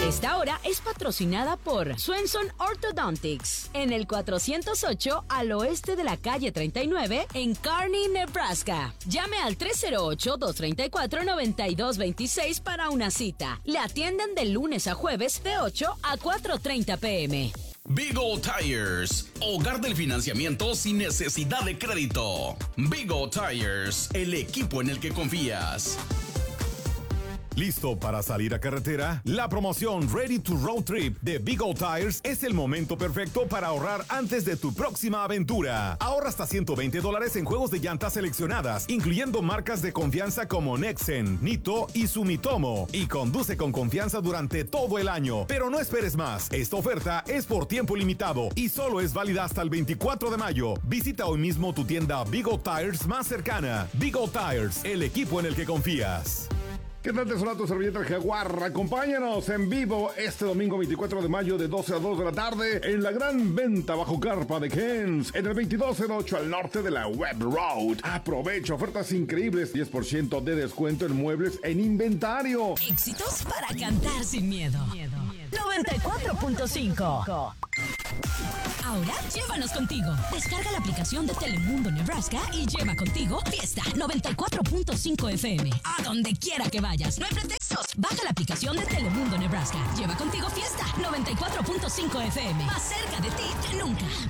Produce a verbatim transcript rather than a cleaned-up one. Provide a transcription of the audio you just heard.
Esta hora es patrocinada por Swenson Orthodontics en el cuatrocientos ocho al oeste de la calle treinta y nueve en Kearney, Nebraska. Llame al tres cero ocho, dos tres cuatro, nueve dos dos seis para una cita. Le atienden de lunes a jueves de ocho a cuatro treinta pm. Big O Tires, hogar del financiamiento sin necesidad de crédito. Big O Tires, el equipo en el que confías. ¿Listo para salir a carretera? La promoción Ready to Road Trip de Big O Tires es el momento perfecto para ahorrar antes de tu próxima aventura. Ahorra hasta ciento veinte dólares en juegos de llantas seleccionadas, incluyendo marcas de confianza como Nexen, Nito y Sumitomo. Y conduce con confianza durante todo el año. Pero no esperes más. Esta oferta es por tiempo limitado y solo es válida hasta el veinticuatro de mayo. Visita hoy mismo tu tienda Big O Tires más cercana. Big O Tires, el equipo en el que confías. ¿Qué tal? Te suena tu servilleta el Jaguar. Acompáñanos en vivo este domingo veinticuatro de mayo de doce a dos de la tarde en la gran venta bajo carpa de Kens en el veintidós cero ocho al norte de la Web Road. Aprovecha ofertas increíbles, diez por ciento de descuento en muebles en inventario. Éxitos para cantar sin miedo. noventa y cuatro punto cinco. Ahora llévanos contigo. Descarga la aplicación de Telemundo Nebraska y lleva contigo Fiesta noventa y cuatro punto cinco F M. A donde quiera que vayas. No hay pretextos. Baja la aplicación de Telemundo Nebraska. Lleva contigo Fiesta noventa y cuatro punto cinco F M. Más cerca de ti que nunca.